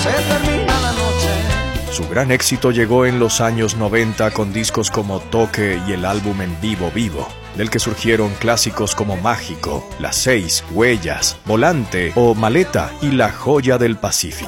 se termina la noche. Su gran éxito llegó en los años 90 con discos como Toque y el álbum En Vivo Vivo, del que surgieron clásicos como Mágico, Las 6, Huellas, Volante o Maleta y La Joya del Pacífico.